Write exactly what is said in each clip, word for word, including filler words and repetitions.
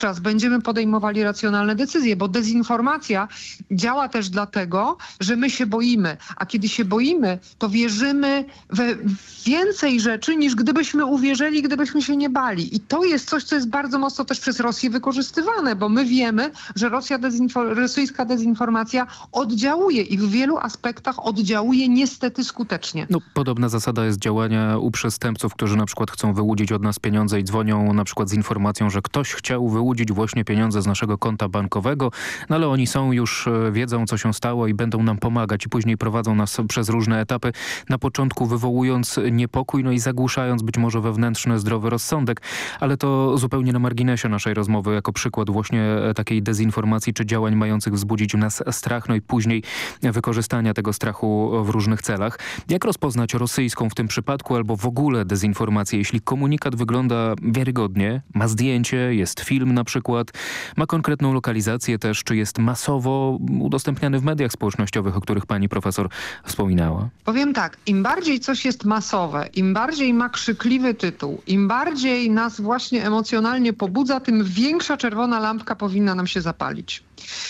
czas będziemy podejmowali racjonalne decyzje, bo dezinformacja działa też dlatego, że my się boimy, a kiedy się boimy, to wierzymy we więcej rzeczy, niż gdybyśmy uwierzyli, gdybyśmy się nie bali. I to jest coś, co jest bardzo mocno też przez Rosję wykorzystywane, bo my wiemy, że Rosja dezinfo- rosyjska dezinformacja oddziałuje i w wielu aspektach oddziałuje niestety skutecznie. No, podobna zasada jest działania u przestępców, którzy na przykład chcą wyłudzić od nas pieniądze i dzwonią na przykład z informacją, że ktoś chciał wyłudzić właśnie pieniądze z naszego konta bankowego, no ale oni są już, wiedzą co się stało i będą nam pomagać i później prowadzą nas przez różne etapy, na początku wywołując niepokój, no i zagłuszając być może wewnętrzny zdrowy rozsądek, ale to zupełnie na marginesie naszej rozmowy, jako przykład właśnie takiej dezinformacji czy działań mających wzbudzić w nas strach, no i później wykorzystania tego strachu w różnych celach. Jak rozpoznać rosyjską w tym przypadku albo w ogóle dezinformację, jeśli komunikat wygląda wiarygodnie, ma zdjęcie, jest film na przykład, ma konkretną lokalizację też, czy jest masowo udostępniany w mediach społecznościowych, o których pani profesor wspominała? Powiem tak, im bardziej coś jest masowe, im bardziej ma krzykliwy tytuł, im bardziej nas właśnie emocjonalnie pobudza, tym większa czerwona lampka powinna nam się zapalić.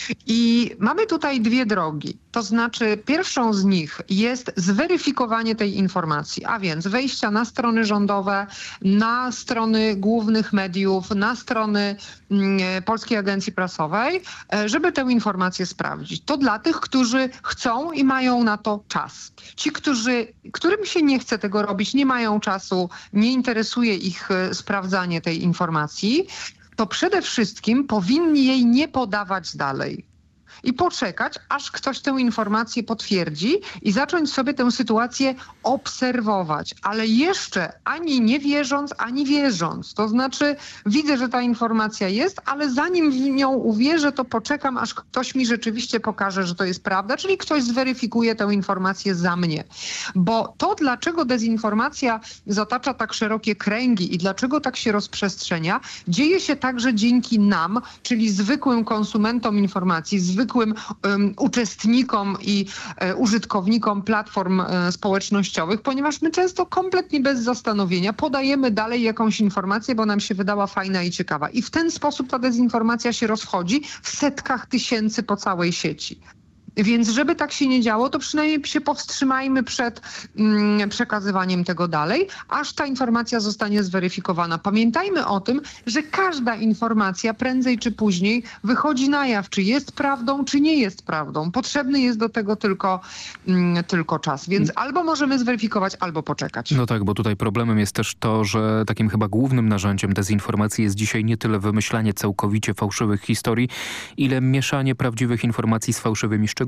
I mamy tutaj dwie drogi. To znaczy pierwszą z nich jest zweryfikowanie tej informacji, a więc wejścia na strony rządowe, na strony głównych mediów, na strony mm, Polskiej Agencji Prasowej, żeby tę informację sprawdzić. To dla tych, którzy chcą i mają na to czas. Ci, którzy, którym się nie chce tego robić, nie mają czasu, nie interesuje ich sprawdzanie tej informacji, to przede wszystkim powinni jej nie podawać dalej i poczekać, aż ktoś tę informację potwierdzi i zacząć sobie tę sytuację obserwować, ale jeszcze ani nie wierząc, ani wierząc. To znaczy widzę, że ta informacja jest, ale zanim w nią uwierzę, to poczekam, aż ktoś mi rzeczywiście pokaże, że to jest prawda, czyli ktoś zweryfikuje tę informację za mnie. Bo to, dlaczego dezinformacja zatacza tak szerokie kręgi i dlaczego tak się rozprzestrzenia, dzieje się także dzięki nam, czyli zwykłym konsumentom informacji, zwykłym Um, uczestnikom i e, użytkownikom platform e, społecznościowych, ponieważ my często kompletnie bez zastanowienia podajemy dalej jakąś informację, bo nam się wydała fajna i ciekawa. I w ten sposób ta dezinformacja się rozchodzi w setkach tysięcy po całej sieci. Więc żeby tak się nie działo, to przynajmniej się powstrzymajmy przed mm, przekazywaniem tego dalej, aż ta informacja zostanie zweryfikowana. Pamiętajmy o tym, że każda informacja prędzej czy później wychodzi na jaw, czy jest prawdą, czy nie jest prawdą. Potrzebny jest do tego tylko, mm, tylko czas. Więc albo możemy zweryfikować, albo poczekać. No tak, bo tutaj problemem jest też to, że takim chyba głównym narzędziem dezinformacji jest dzisiaj nie tyle wymyślanie całkowicie fałszywych historii, ile mieszanie prawdziwych informacji z fałszywymi szczegółami.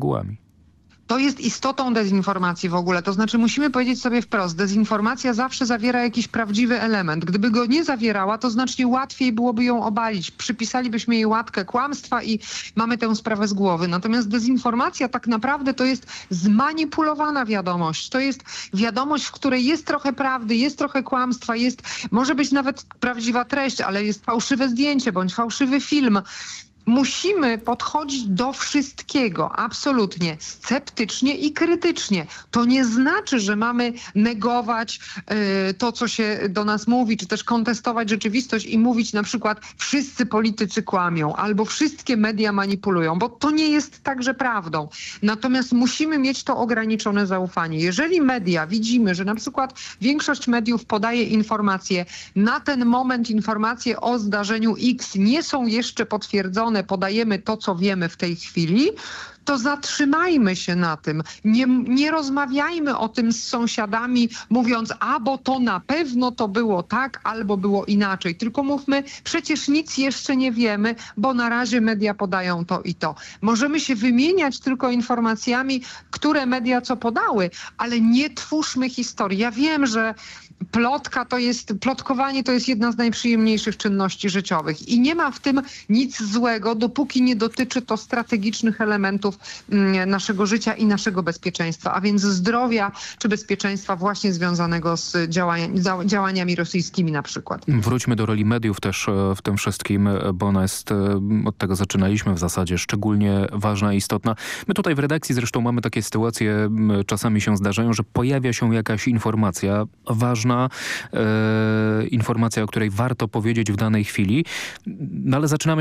To jest istotą dezinformacji w ogóle. To znaczy musimy powiedzieć sobie wprost, dezinformacja zawsze zawiera jakiś prawdziwy element. Gdyby go nie zawierała, to znacznie łatwiej byłoby ją obalić. Przypisalibyśmy jej łatkę kłamstwa i mamy tę sprawę z głowy. Natomiast dezinformacja tak naprawdę to jest zmanipulowana wiadomość. To jest wiadomość, w której jest trochę prawdy, jest trochę kłamstwa, jest, może być nawet prawdziwa treść, ale jest fałszywe zdjęcie bądź fałszywy film. Musimy podchodzić do wszystkiego, absolutnie, sceptycznie i krytycznie. To nie znaczy, że mamy negować y, to, co się do nas mówi, czy też kontestować rzeczywistość i mówić na przykład wszyscy politycy kłamią, albo wszystkie media manipulują, bo to nie jest także prawdą. Natomiast musimy mieć to ograniczone zaufanie. Jeżeli media widzimy, że na przykład większość mediów podaje informacje, na ten moment informacje o zdarzeniu X nie są jeszcze potwierdzone, podajemy to, co wiemy w tej chwili, to zatrzymajmy się na tym. Nie, nie rozmawiajmy o tym z sąsiadami, mówiąc, a bo to na pewno to było tak, albo było inaczej. Tylko mówmy, przecież nic jeszcze nie wiemy, bo na razie media podają to i to. Możemy się wymieniać tylko informacjami, które media co podały, ale nie twórzmy historii. Ja wiem, że plotka to jest, plotkowanie to jest jedna z najprzyjemniejszych czynności życiowych i nie ma w tym nic złego, dopóki nie dotyczy to strategicznych elementów naszego życia i naszego bezpieczeństwa, a więc zdrowia czy bezpieczeństwa właśnie związanego z działania, działaniami rosyjskimi na przykład. Wróćmy do roli mediów też w tym wszystkim, bo ona jest, od tego zaczynaliśmy w zasadzie, szczególnie ważna i istotna. My tutaj w redakcji zresztą mamy takie sytuacje, czasami się zdarzają, że pojawia się jakaś informacja ważna, e, informacja, o której warto powiedzieć w danej chwili, no ale zaczynamy